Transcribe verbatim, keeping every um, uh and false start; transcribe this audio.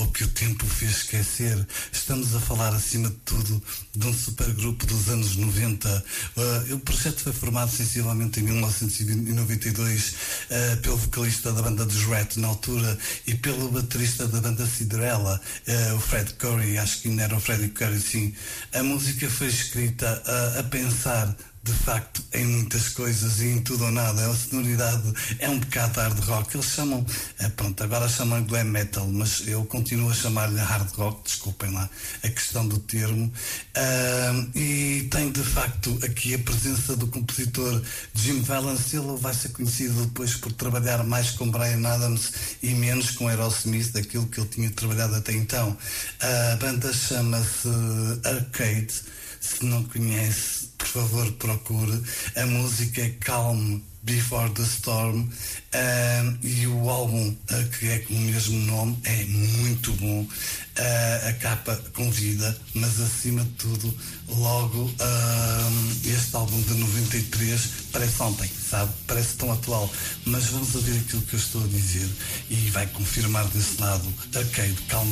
ou que o tempo fez esquecer. Estamos a falar, acima de tudo, de um supergrupo dos anos noventa. Uh, o projeto foi formado sensivelmente em mil novecentos e noventa e dois uh, pelo vocalista da banda dos Rat na altura e pelo baterista da banda Cinderella, uh, o Fred Coury. Acho que ainda era o Freddie Coury, sim. A música foi escrita uh, a pensar de facto em muitas coisas e em tudo ou nada. A sonoridade é um bocado hard rock. Eles chamam, é, pronto, agora chamam glam metal, mas eu continuo a chamar-lhe hard rock, desculpem lá a questão do termo. Uh, e tem de facto aqui a presença do compositor Jim Vallance. Ele vai ser conhecido depois por trabalhar mais com Bryan Adams e menos com Aerosmith, daquilo que ele tinha trabalhado até então. A banda chama-se Arcade. Se não conhece, por favor, procure. A música é Calm Before the Storm, uh, e o álbum, uh, que é com o mesmo nome, é muito bom. Uh, a capa convida, mas acima de tudo, logo, uh, este álbum de noventa e três parece ontem, sabe? Parece tão atual, mas vamos ouvir aquilo que eu estou a dizer e vai confirmar desse lado. Arcade, Calm